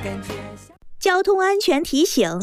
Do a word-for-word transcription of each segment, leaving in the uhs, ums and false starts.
交通安全提醒：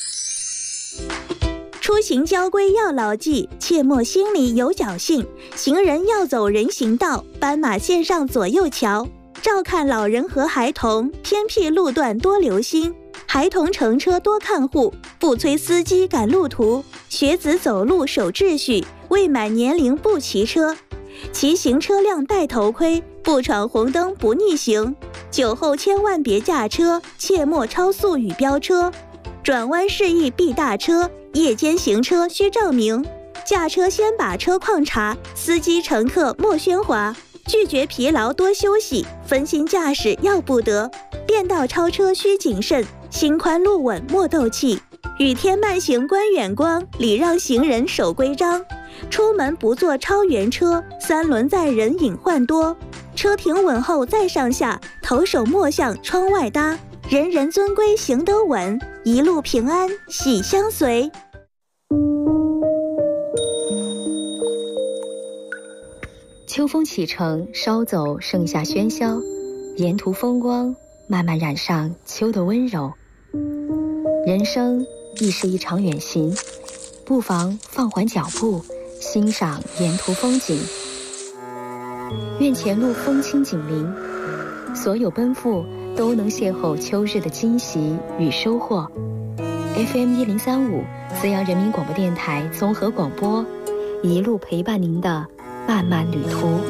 出行交规要牢记，切莫心里有侥幸。行人要走人行道，斑马线上左右瞧。照看老人和孩童，偏僻路段多留心。孩童乘车多看护，不催司机赶路途。学子走路守秩序，未满年龄不骑车。骑行车辆戴头盔，不闯红灯不逆行。酒后千万别驾车，切莫超速与飙车。转弯示意避大车，夜间行车需照明。驾车先把车况查，司机乘客莫喧哗。拒绝疲劳多休息，分心驾驶要不得。变道超车需谨慎，心宽路稳莫斗气。雨天慢行观远光，礼让行人守规章。出门不坐超员车，三轮载人隐患多。车停稳后再上下，头手莫向窗外搭。人人遵规行得稳，一路平安喜相随。 秋风启程，稍走盛夏喧嚣，沿途风光慢慢染上秋的温柔。人生亦是一场远行，不妨放缓脚步，欣赏沿途风景。愿前路风轻锦鳞，所有奔赴都能邂逅秋日的惊喜与收获。F M 一零三五，资阳人民广播电台综合广播，一路陪伴您的漫漫旅途。